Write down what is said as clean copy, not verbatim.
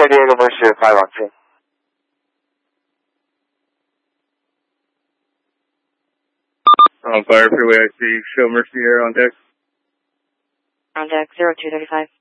San Diego Mercer 5 on 2. On Fire Freeway, I see. Show Mercy Air on deck. On deck 0235.